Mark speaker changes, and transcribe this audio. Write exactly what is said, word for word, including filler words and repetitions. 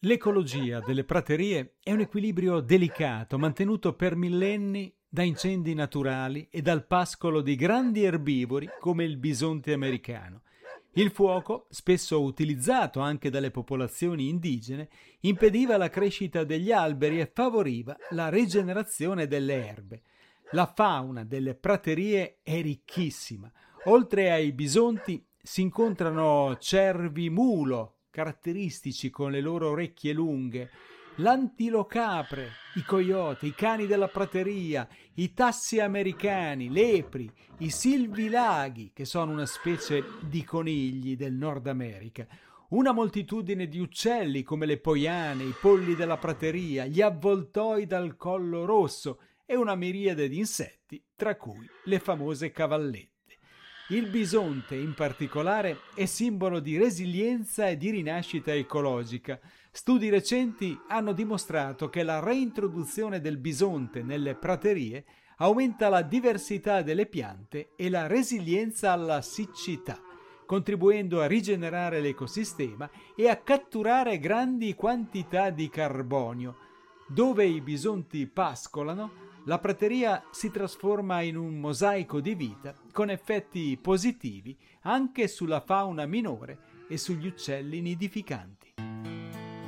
Speaker 1: L'ecologia delle praterie è un equilibrio delicato, mantenuto per millenni da incendi naturali e dal pascolo di grandi erbivori come il bisonte americano. Il fuoco, spesso utilizzato anche dalle popolazioni indigene, impediva la crescita degli alberi e favoriva la rigenerazione delle erbe. La fauna delle praterie è ricchissima. Oltre ai bisonti si incontrano cervi mulo, caratteristici con le loro orecchie lunghe, l'antilocapre, i coyote, i cani della prateria, i tassi americani, lepri, i silvilaghi, che sono una specie di conigli del Nord America, una moltitudine di uccelli come le poiane, i polli della prateria, gli avvoltoi dal collo rosso e una miriade di insetti, tra cui le famose cavallette. Il bisonte, in particolare, è simbolo di resilienza e di rinascita ecologica. Studi recenti hanno dimostrato che la reintroduzione del bisonte nelle praterie aumenta la diversità delle piante e la resilienza alla siccità, contribuendo a rigenerare l'ecosistema e a catturare grandi quantità di carbonio. Dove i bisonti pascolano, la prateria si trasforma in un mosaico di vita con effetti positivi anche sulla fauna minore e sugli uccelli nidificanti.